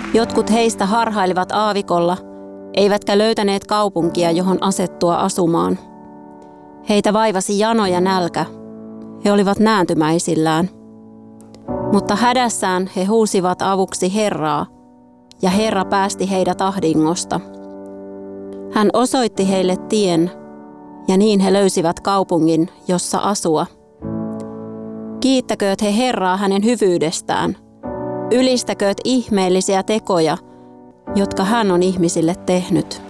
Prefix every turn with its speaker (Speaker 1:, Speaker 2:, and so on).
Speaker 1: Jotkut heistä harhailivat aavikolla, eivätkä löytäneet kaupunkia, johon asettua asumaan. Heitä vaivasi jano ja nälkä. He olivat nääntymäisillään. Mutta hädässään he huusivat avuksi Herraa, ja Herra päästi heidät ahdingosta. Hän osoitti heille tien, ja niin he löysivät kaupungin, jossa asua. Kiittäkööt he Herraa hänen hyvyydestään. Ylistäkööt ihmeellisiä tekoja, jotka hän on ihmisille tehnyt.